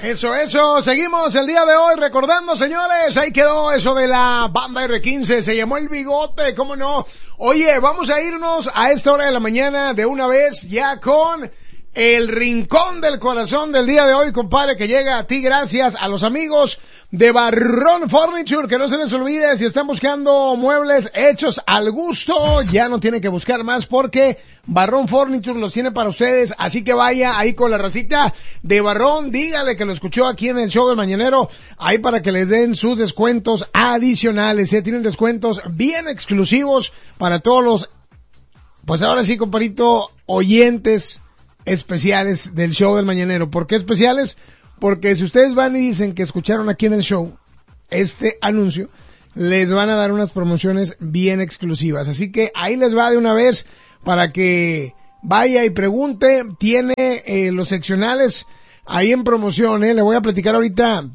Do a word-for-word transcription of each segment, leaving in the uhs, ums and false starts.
Eso, eso, seguimos el día de hoy recordando, señores, ahí quedó eso de la banda erre quince, se llamó El Bigote, ¿cómo no? Oye, vamos a irnos a esta hora de la mañana de una vez ya con el rincón del corazón del día de hoy, compadre, que llega a ti gracias a los amigos de Barrón Furniture, que no se les olvide, si están buscando muebles hechos al gusto, ya no tienen que buscar más porque Barrón Furniture los tiene para ustedes, así que vaya ahí con la racita de Barrón, dígale que lo escuchó aquí en el show del mañanero, ahí para que les den sus descuentos adicionales, ya tienen descuentos bien exclusivos para todos los, pues ahora sí, compadrito, oyentes especiales del show del mañanero. ¿Por qué especiales? Porque si ustedes van y dicen que escucharon aquí en el show este anuncio, les van a dar unas promociones bien exclusivas. Así que ahí les va de una vez para que vaya y pregunte. Tiene eh, los seccionales ahí en promoción, eh. Le voy a platicar ahorita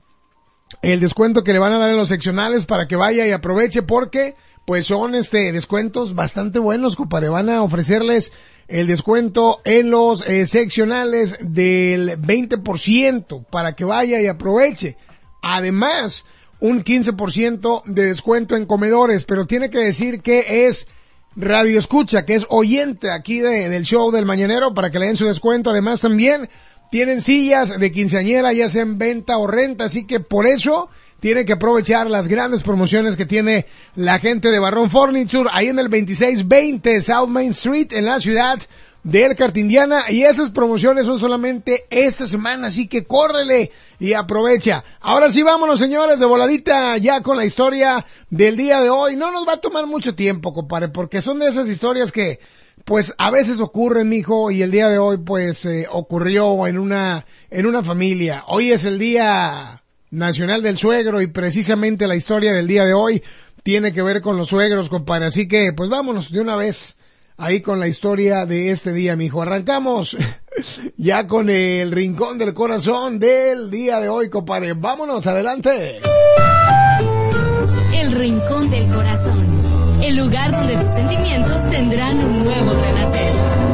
el descuento que le van a dar en los seccionales para que vaya y aproveche porque pues son este descuentos bastante buenos, compadre. Van a ofrecerles el descuento en los eh, seccionales del veinte por ciento para que vaya y aproveche. Además, un quince por ciento de descuento en comedores, pero tiene que decir que es radio escucha, que es oyente aquí de, del show del mañanero para que le den su descuento. Además, también tienen sillas de quinceañera, ya sea en venta o renta, así que por eso tiene que aprovechar las grandes promociones que tiene la gente de Barrón Furniture ahí en el veintiséis veinte South Main Street en la ciudad de Elkhart, Indiana, y esas promociones son solamente esta semana, así que córrele y aprovecha. Ahora sí, vámonos, señores, de voladita ya con la historia del día de hoy. No nos va a tomar mucho tiempo, compadre, porque son de esas historias que pues a veces ocurren, mijo, y el día de hoy pues eh, ocurrió en una en una familia. Hoy es el día Nacional del Suegro y precisamente la historia del día de hoy tiene que ver con los suegros, compadre. Así que, pues vámonos de una vez ahí con la historia de este día, mijo. Arrancamos ya con el rincón del corazón del día de hoy, compadre. Vámonos, adelante. El rincón del corazón, el lugar donde tus sentimientos tendrán un nuevo renacer.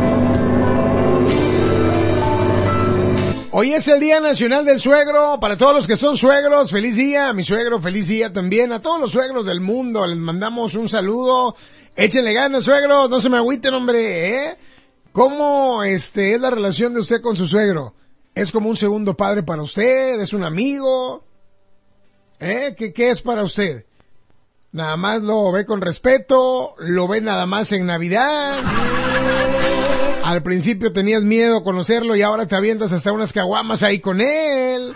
Hoy es el Día Nacional del Suegro. Para todos los que son suegros, feliz día. A mi suegro, feliz día también. A todos los suegros del mundo les mandamos un saludo. Échenle ganas, suegro. No se me agüiten, hombre, ¿eh? ¿Cómo este, es la relación de usted con su suegro? ¿Es como un segundo padre para usted? ¿Es un amigo? ¿Eh? ¿Qué, qué es para usted? ¿Nada más lo ve con respeto? ¿Lo ve nada más en Navidad? Al principio tenías miedo a conocerlo y ahora te avientas hasta unas caguamas ahí con él.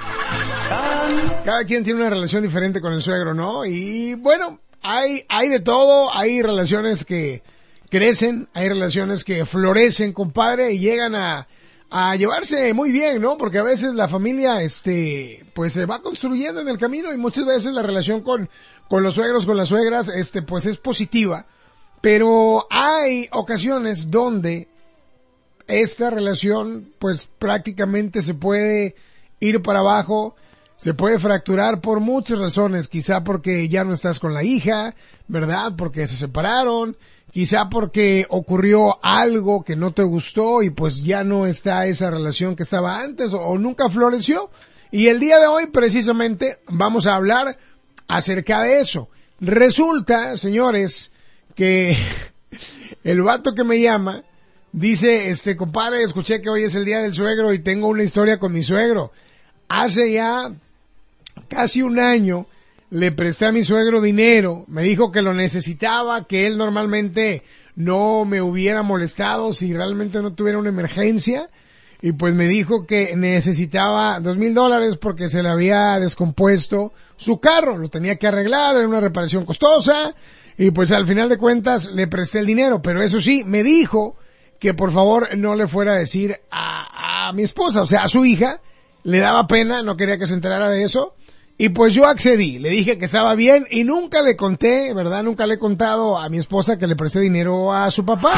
Cada quien tiene una relación diferente con el suegro, ¿no? Y bueno, hay, hay de todo, hay relaciones que crecen, hay relaciones que florecen, compadre, y llegan a, a llevarse muy bien, ¿no? Porque a veces la familia, este, pues se va construyendo en el camino y muchas veces la relación con, con los suegros, con las suegras, este, pues es positiva. Pero hay ocasiones donde esta relación pues prácticamente se puede ir para abajo, se puede fracturar por muchas razones, quizá porque ya no estás con la hija, ¿verdad? Porque se separaron, quizá porque ocurrió algo que no te gustó y pues ya no está esa relación que estaba antes o, o nunca floreció. Y el día de hoy precisamente vamos a hablar acerca de eso. Resulta, señores, que el vato que me llama dice, este, compadre, escuché que hoy es el día del suegro y tengo una historia con mi suegro. Hace ya casi un año le presté a mi suegro dinero, me dijo que lo necesitaba, que él normalmente no me hubiera molestado si realmente no tuviera una emergencia, y pues me dijo que necesitaba dos mil dólares porque se le había descompuesto su carro, lo tenía que arreglar, era una reparación costosa, y pues al final de cuentas le presté el dinero, pero eso sí, me dijo que por favor no le fuera a decir a, a mi esposa, o sea, a su hija, le daba pena, no quería que se enterara de eso, y pues yo accedí, le dije que estaba bien y nunca le conté, ¿verdad? Nunca le he contado a mi esposa que le presté dinero a su papá.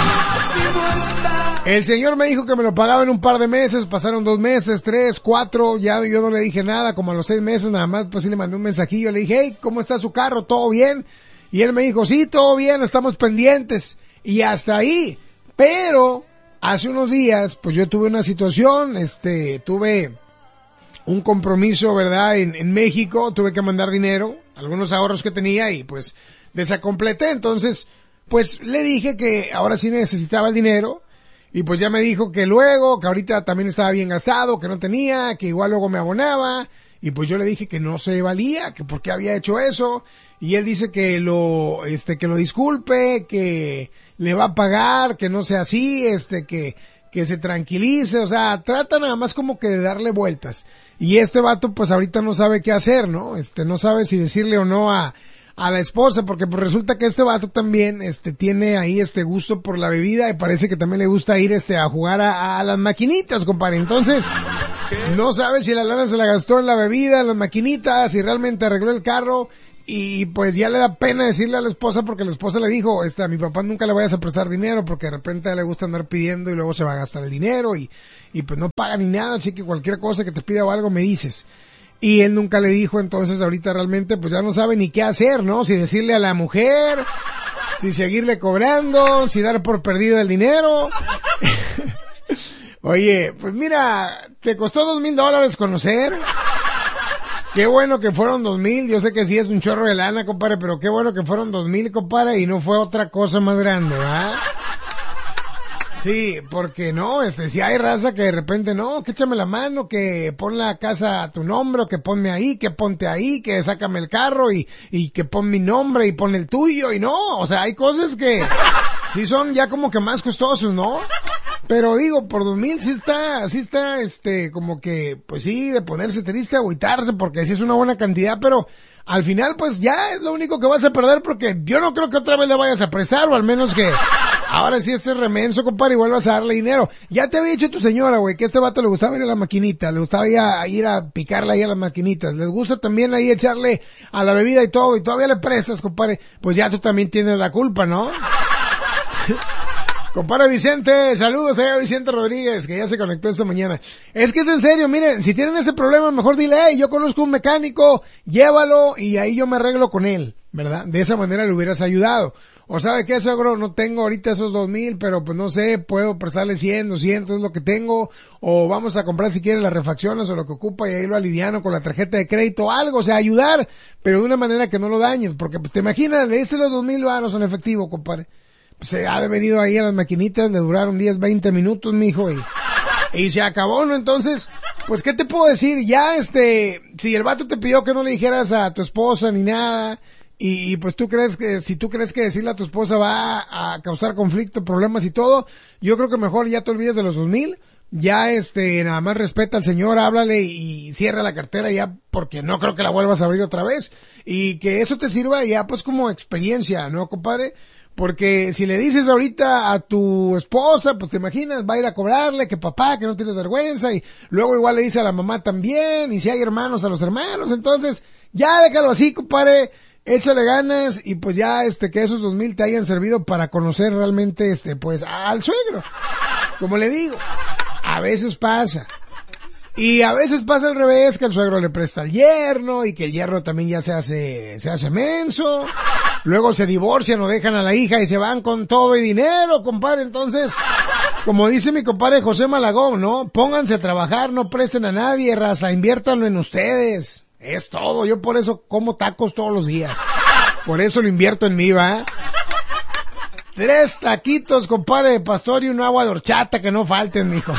El señor me dijo que me lo pagaba en un par de meses, pasaron dos meses, tres, cuatro, ya yo no le dije nada, como a los seis meses nada más, pues sí le mandé un mensajillo, le dije, hey, ¿cómo está su carro? ¿Todo bien? Y él me dijo, sí, todo bien, estamos pendientes, y hasta ahí. Pero hace unos días, pues yo tuve una situación, este, tuve un compromiso, ¿verdad? En, en México, tuve que mandar dinero, algunos ahorros que tenía y pues desacompleté. Entonces, pues le dije que ahora sí necesitaba el dinero y pues ya me dijo que luego, que ahorita también estaba bien gastado, que no tenía, que igual luego me abonaba. Y pues yo le dije que no se valía, que por qué había hecho eso. Y él dice que lo, este, que lo disculpe, que le va a pagar, que no sea así, este, que, que se tranquilice. O sea, trata nada más como que de darle vueltas. Y este vato pues ahorita no sabe qué hacer, ¿no? Este, no sabe si decirle o no a, a la esposa, porque pues resulta que este vato también, este, tiene ahí este gusto por la bebida y parece que también le gusta ir, este, a jugar a, a las maquinitas, compadre. Entonces, no sabe si la lana se la gastó en la bebida, en las maquinitas, si realmente arregló el carro y pues ya le da pena decirle a la esposa porque la esposa le dijo, este, a mi papá nunca le vayas a prestar dinero porque de repente le gusta andar pidiendo y luego se va a gastar el dinero y, y pues no paga ni nada, así que cualquier cosa que te pida o algo me dices. Y él nunca le dijo, entonces ahorita realmente pues ya no sabe ni qué hacer, ¿no? Si decirle a la mujer, si seguirle cobrando, si dar por perdido el dinero. Oye, pues mira, te costó dos mil dólares conocer. Qué bueno que fueron dos mil. Yo sé que sí es un chorro de lana, compadre, pero qué bueno que fueron dos mil, compadre, y no fue otra cosa más grande, ¿verdad? Sí, porque no, este, si hay raza que de repente no, que échame la mano, que pon la casa a tu nombre, o que ponme ahí, que ponte ahí, que sácame el carro y, y que pon mi nombre y pon el tuyo y no, o sea, hay cosas que sí son ya como que más costosos, ¿no? Pero digo, por dos mil sí está, sí está, este, como que, pues sí, de ponerse triste, agüitarse, porque sí es una buena cantidad, pero al final, pues ya es lo único que vas a perder, porque yo no creo que otra vez le vayas a prestar, o al menos que ahora sí estés remenso, compadre, y vuelvas a darle dinero. Ya te había dicho tu señora, güey, que a este vato le gustaba ir a la maquinita, le gustaba ir a, ir a picarla ahí a las maquinitas, les gusta también ahí echarle a la bebida y todo, y todavía le prestas, compadre, pues ya tú también tienes la culpa, ¿no? Compadre Vicente, saludos a Vicente Rodríguez, que ya se conectó esta mañana. Es que es en serio, miren, si tienen ese problema, mejor dile, hey, yo conozco un mecánico, llévalo y ahí yo me arreglo con él, ¿verdad? De esa manera le hubieras ayudado. O sabe qué, seguro no tengo ahorita esos dos mil, pero pues no sé, puedo prestarle cien, doscientos, es lo que tengo, o vamos a comprar si quiere las refacciones o lo que ocupa y ahí lo aliviano con la tarjeta de crédito, algo, o sea, ayudar, pero de una manera que no lo dañes, porque pues te imaginas, le diste los dos mil varos en efectivo, compadre. Se ha venido ahí a las maquinitas, le duraron diez, veinte minutos, mijo, y, y se acabó, ¿no? Entonces, pues, ¿qué te puedo decir? Ya, este, si el vato te pidió que no le dijeras a tu esposa ni nada, y, y pues tú crees que, si tú crees que decirle a tu esposa va a causar conflicto, problemas y todo, yo creo que mejor ya te olvides de los dos mil, ya, este, nada más respeta al señor, háblale y cierra la cartera ya, porque no creo que la vuelvas a abrir otra vez, y que eso te sirva ya, pues, como experiencia, ¿no, compadre? Porque si le dices ahorita a tu esposa, pues te imaginas, va a ir a cobrarle, que papá, que no tienes vergüenza, y luego igual le dice a la mamá también, y si hay hermanos, a los hermanos, entonces, ya déjalo así, compadre, échale ganas, y pues ya, este, que esos dos mil te hayan servido para conocer realmente, este, pues, al suegro. Como le digo, a veces pasa. Y a veces pasa al revés, que el suegro le presta al yerno y que el yerno también ya se hace, se hace menso. Luego se divorcian o dejan a la hija y se van con todo y dinero, compadre. Entonces, como dice mi compadre José Malagón, ¿no? Pónganse a trabajar, no presten a nadie, raza, inviértanlo en ustedes. Es todo, yo por eso como tacos todos los días. Por eso lo invierto en mí, ¿va? Tres taquitos, compadre, de pastor y un agua de horchata que no falten, mijo.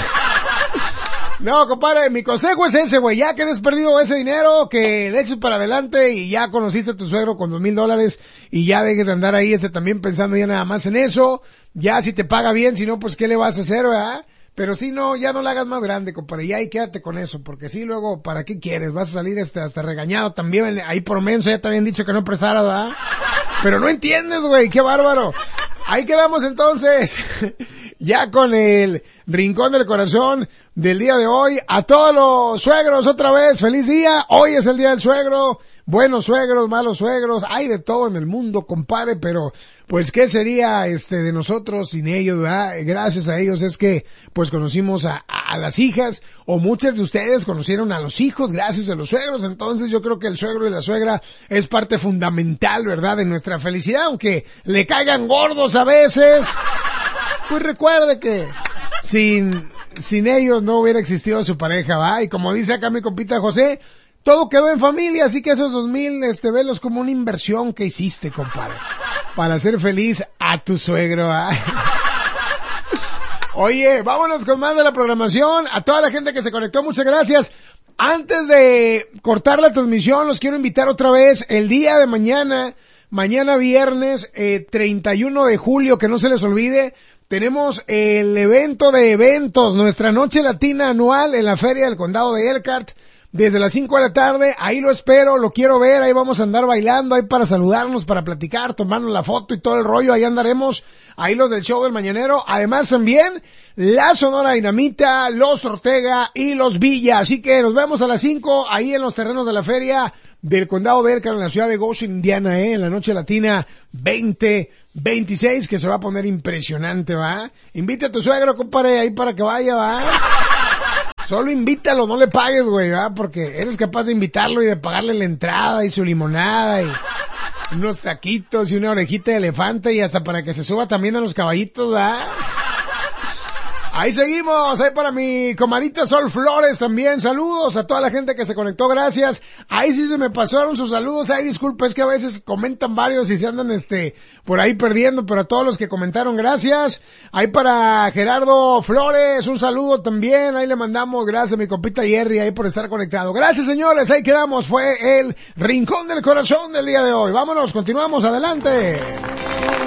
No, compadre, mi consejo es ese, güey, ya que has perdido ese dinero, que le eches para adelante y ya conociste a tu suegro con dos mil dólares y ya dejes de andar ahí, este, también pensando ya nada más en eso, ya si te paga bien, si no, pues, ¿qué le vas a hacer, verdad? Pero si no, ya no la hagas más grande, compadre, ya ahí quédate con eso, porque si luego, ¿para qué quieres? Vas a salir, este, hasta regañado también, ahí por menso, ya te habían dicho que no prestara, ¿verdad? Pero no entiendes, güey, qué bárbaro. Ahí quedamos entonces, ya con el rincón del corazón del día de hoy. A todos los suegros otra vez, feliz día. Hoy es el día del suegro. Buenos suegros, malos suegros, hay de todo en el mundo, compadre, pero pues qué sería este de nosotros sin ellos, ¿verdad? Gracias a ellos es que pues conocimos a, a, a las hijas, o muchas de ustedes conocieron a los hijos gracias a los suegros. Entonces yo creo que el suegro y la suegra es parte fundamental, ¿verdad?, de nuestra felicidad, aunque le caigan gordos a veces. Pues recuerde que sin sin ellos no hubiera existido su pareja, ¿va? Y como dice acá mi compita José, todo quedó en familia, así que esos dos mil, este, velos como una inversión que hiciste, compadre, para hacer feliz a tu suegro, ¿va? Oye, vámonos con más de la programación. A toda la gente que se conectó, muchas gracias. Antes de cortar la transmisión, los quiero invitar otra vez el día de mañana, mañana viernes, eh, treinta y uno de julio, que no se les olvide, tenemos el evento de eventos, nuestra noche latina anual en la Feria del Condado de Elkhart. Desde las cinco de la tarde, ahí lo espero, lo quiero ver, ahí vamos a andar bailando, ahí para saludarnos, para platicar, tomarnos la foto y todo el rollo, ahí andaremos, ahí los del show del mañanero, además también, la Sonora Dinamita, los Ortega y los Villa, así que nos vemos a las cinco, ahí en los terrenos de la feria del Condado de Elkhart, en la ciudad de Goshen, Indiana, eh, en la noche latina veinte veintiséis, que se va a poner impresionante, ¿va? Invita a tu suegro, compadre, ahí para que vaya, ¿va? Solo invítalo, no le pagues, güey, ¿verdad? Porque eres capaz de invitarlo y de pagarle la entrada y su limonada y unos taquitos y una orejita de elefante y hasta para que se suba también a los caballitos, ¿verdad? Ahí seguimos, ahí para mi comadita Sol Flores también, saludos a toda la gente que se conectó, gracias. Ahí sí se me pasaron sus saludos, ay, disculpa, es que a veces comentan varios y se andan este por ahí perdiendo, pero a todos los que comentaron, gracias. Ahí para Gerardo Flores, un saludo también, ahí le mandamos, gracias a mi compita Jerry ahí por estar conectado. Gracias, señores, ahí quedamos, fue el Rincón del Corazón del día de hoy. Vámonos, continuamos, adelante.